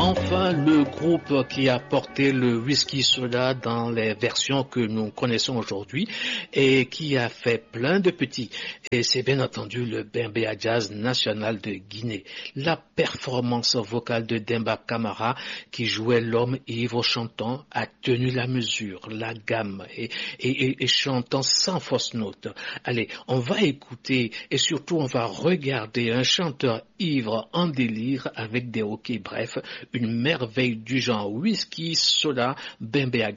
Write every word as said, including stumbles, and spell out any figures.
Enfin, le groupe qui a porté le whisky soda dans les versions que nous connaissons aujourd'hui et qui a fait plein de petits. Et c'est bien entendu le Bembea Jazz National de Guinée. La performance vocale de Demba Camara, qui jouait l'homme ivre chantant, a tenu la mesure, la gamme et, et, et, et chantant sans fausse note. Allez, on va écouter et surtout on va regarder un chanteur ivre en délire avec des hoquets brefs, une merveille du genre whisky, soda, Bembea